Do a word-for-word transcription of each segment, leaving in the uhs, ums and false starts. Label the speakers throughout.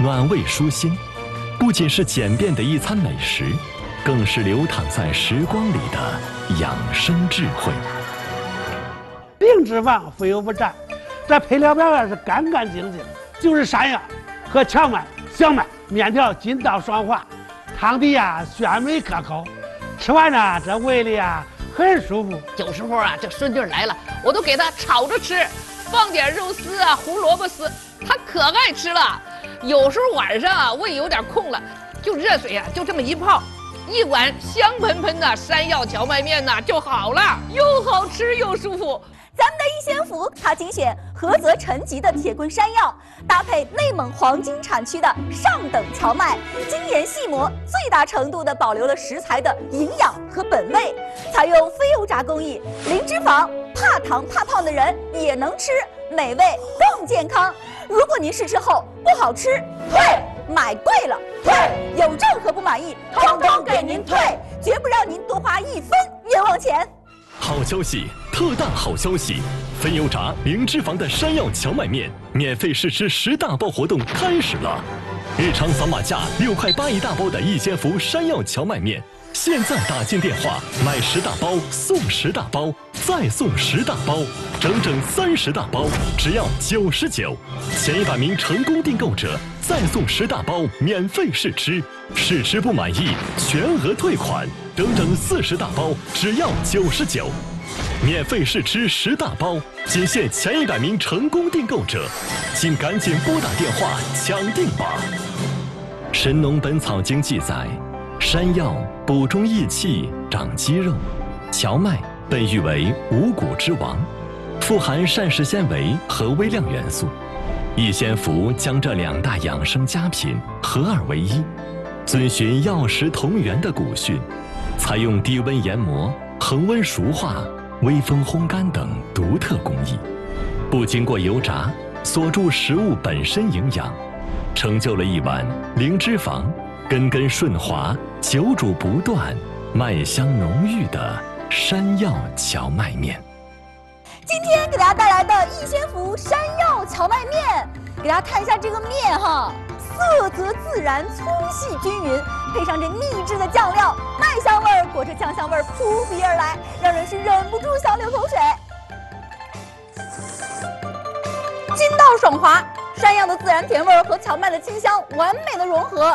Speaker 1: 暖胃舒心，不仅是简便的一餐美食，更是流淌在时光里的养生智慧。
Speaker 2: 零脂肪，非油不蘸，这配料表啊是干干净净，就是山药和荞麦、小麦，面条筋道爽滑，汤底啊鲜美可口，吃完呢这胃里啊很舒服。
Speaker 3: 有时候啊这顺劲来了，我都给它炒着吃，放点肉丝啊、胡萝卜丝，它可爱吃了。有时候晚上啊胃有点空了，就热水啊就这么一泡，一碗香喷喷的山药荞麦面呐就好了，又好吃又舒服。
Speaker 4: 咱们的一仙福，它精选菏泽陈集的铁棍山药，搭配内蒙黄金产区的上等荞麦，精研细磨，最大程度地保留了食材的营养和本味。采用非油炸工艺，零脂肪，怕糖怕胖的人也能吃，美味更健康。如果您试吃后不好吃，退；买贵了，退；有任何不满意，通通给您退，绝不让您多花一分冤枉钱。
Speaker 1: 好消息，特大好消息！非油炸零脂肪的山药荞麦面免费试吃十大包活动开始了！日常扫码价六块八一大包的一仙福山药荞麦面，现在打进电话买十大包送十大包，再送十大包，整整三十大包，只要九十九。前一百名成功订购者再送十大包免费试吃，试吃不满意全额退款。整整四十大包，只要九十九，免费试吃十大包，仅限前一百名成功订购者，请赶紧拨打电话抢订吧。《神农本草经》记载，山药补中益气、长肌肉，荞麦被誉为五谷之王，富含膳食纤维和微量元素。一仙福将这两大养生佳品合二为一，遵循药食同源的古训。采用低温研磨、恒温熟化、微风烘干等独特工艺，不经过油炸，锁住食物本身营养，成就了一碗零脂肪、根根顺滑、久煮不断、麦香浓郁的山药荞麦面。
Speaker 4: 今天给大家带来的一仙福山药荞麦面，给大家看一下这个面哈，色泽自然，粗细均匀，配上这秘制的酱料，麦香味儿裹着酱香味儿扑鼻而来，让人是忍不住想流口水。筋道爽滑，山药的自然甜味儿和荞麦的清香完美的融合，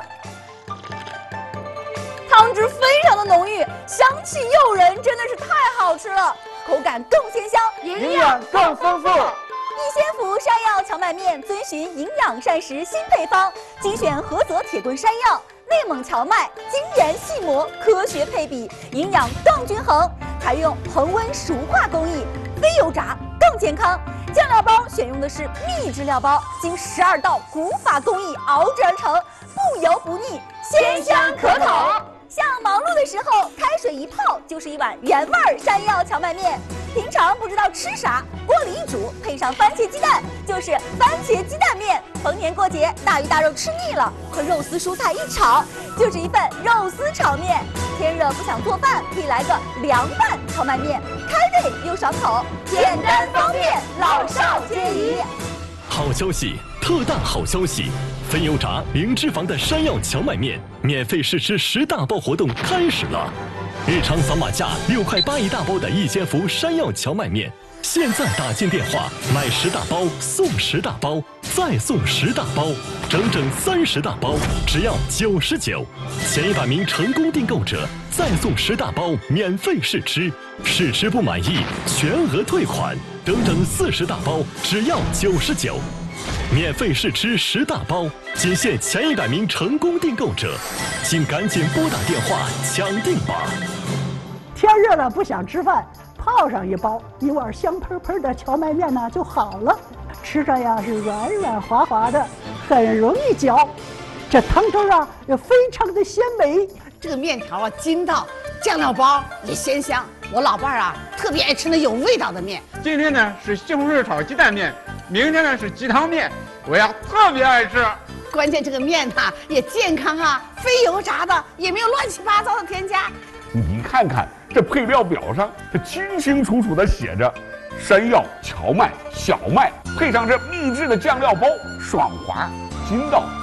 Speaker 4: 汤汁非常的浓郁，香气诱人，真的是太好吃了，口感更鲜香，
Speaker 2: 营养更丰富。
Speaker 4: 一仙福山药荞麦面遵循营养膳食新配方，精选菏泽铁棍山药、内蒙荞麦，精研细磨，科学配比，营养更均衡。采用恒温熟化工艺，非油炸更健康。酱料包选用的是秘制料包，经十二道古法工艺熬制而成，不油不腻，鲜香可口。像忙碌的时候，开水一泡就是一碗原味山药荞麦面。平常不知道吃啥，锅里一煮，配上番茄鸡蛋，就是番茄鸡蛋面。逢年过节，大鱼大肉吃腻了，和肉丝蔬菜一炒，就是一份肉丝炒面。天热不想做饭，可以来个凉拌荞麦面，开胃又爽口，简单方便，老少皆宜。
Speaker 1: 好消息，特大好消息！非油炸零脂肪的山药荞麦面免费试吃十大包活动开始了！日常扫码价六块八一大包的一仙福山药荞麦面，现在打进电话买十大包送十大包，再送十大包，整整三十大包，只要九十九。前一百名成功订购者再送十大包免费试吃，试吃不满意全额退款，整整四十大包，只要九十九。免费试吃十大包，仅限前一百名成功订购者，请赶紧拨打电话抢订吧！
Speaker 5: 天热了不想吃饭，泡上一包，一碗香喷喷的荞麦面呢就好了，吃着呀是软软滑滑的，很容易嚼。这汤汁啊也非常的鲜美，
Speaker 3: 这个面条啊筋道，酱料包也鲜香。我老伴儿啊特别爱吃那有味道的面。
Speaker 6: 今天呢是西红柿炒鸡蛋面，明天呢是鸡汤面，我呀特别爱吃。
Speaker 3: 关键这个面它也健康啊，非油炸的，也没有乱七八糟的添加。
Speaker 7: 你看看这配料表上，这清清楚楚的写着山药、荞麦、小麦，配上这秘制的酱料包，爽滑筋道。